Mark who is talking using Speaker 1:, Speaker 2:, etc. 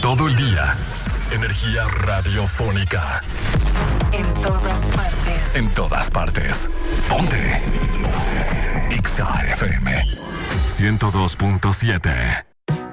Speaker 1: todo el día. Energía radiofónica.
Speaker 2: En todas partes.
Speaker 1: En todas partes. Ponte. Exa FM 102.7.